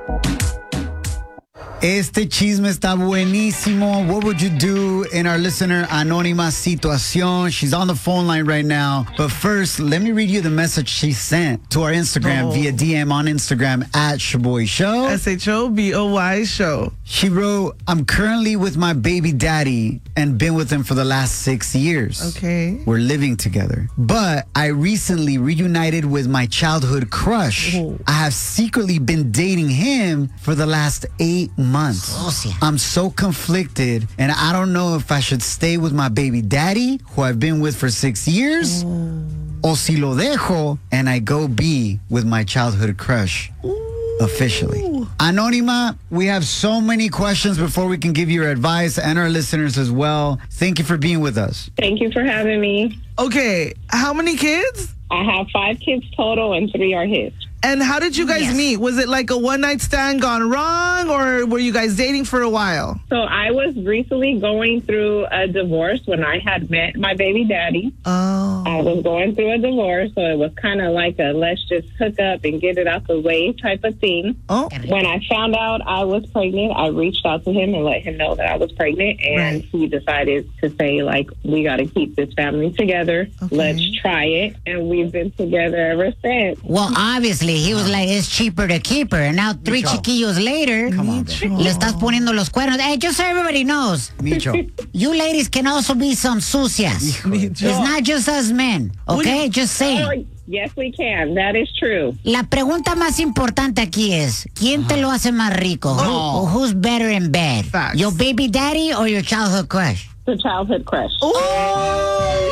Este chisme está buenísimo. What would you do in our listener Anónima situación? She's on the phone line right now. But first, let me read you the message she sent to our Instagram via DM on Instagram at Shoboy Show. SHOBOY Show. She wrote, I'm currently with my baby daddy and been with him for the last 6 years. Okay. We're living together. But I recently reunited with my childhood crush. I have secretly been dating him for the last 8 months. I'm so conflicted and I don't know if I should stay with my baby daddy, who I've been with for 6 years, o si lo dejo and I go be with my childhood crush. Officially. Anónima, we have so many questions before we can give you your advice and our listeners as well. Thank you for being with us. Thank you for having me. Okay, how many kids? I have 5 kids total and 3 are his. And how did you guys meet? Was it like a one-night stand gone wrong, or were you guys dating for a while? So I was recently going through a divorce when I had met my baby daddy. Oh. I was going through a divorce, so it was kind of like a let's just hook up and get it out the way type of thing. Oh. When I found out I was pregnant, I reached out to him and let him know that I was pregnant, and he decided to say, like, we got to keep this family together. Okay. Let's try it. And we've been together ever since. Well, obviously, he was like, it's cheaper to keep her. And now 3 chiquillos later, le estás poniendo los cuernos. Hey, just so everybody knows, Micho. you ladies can also be some sucias. It's not just us men, okay? Just saying. Oh, yes, we can. That is true. La pregunta más importante aquí es, ¿quién te lo hace más rico? Who's better in bed? Facts. Your baby daddy or your childhood crush? The childhood crush. Oh,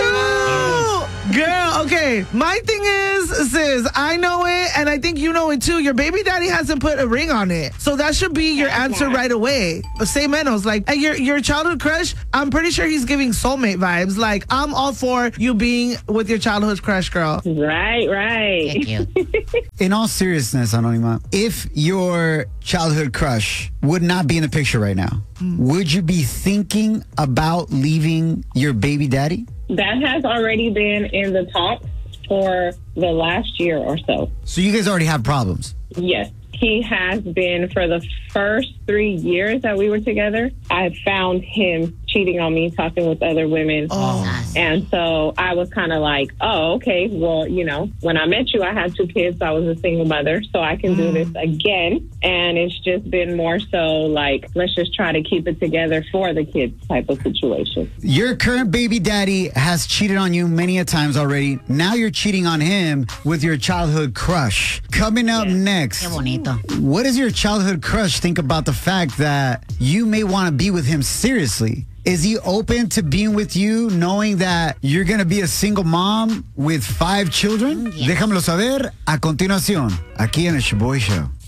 shoot. Girl, okay. My thing is, sis, I know it, and I think you know it too. Your baby daddy hasn't put a ring on it. So that should be your answer right away. Say menos. Like, hey, your childhood crush, I'm pretty sure he's giving soulmate vibes. Like, I'm all for you being with your childhood crush, girl. Right. Thank you. In all seriousness, Anónima, if your childhood crush would not be in the picture right now, would you be thinking about leaving your baby daddy? That has already been in the talks for the last year or so. So you guys already have problems? Yes. He has been for the first 3 years that we were together. I found him cheating on me, talking with other women. And so I was kind of like, oh, okay, well, you know, when I met you, I had 2 kids. I was a single mother, so I can do this again. And it's just been more so like, let's just try to keep it together for the kids type of situation. Your current baby daddy has cheated on you many a times already. Now you're cheating on him with your childhood crush. Coming up next, Qué bonito. what does your childhood crush think about the fact that you may want to be with him seriously? Is he open to being with you knowing that you're going to be a single mom with 5 children? Déjamelo saber a continuación, aquí en el Shoboy Show.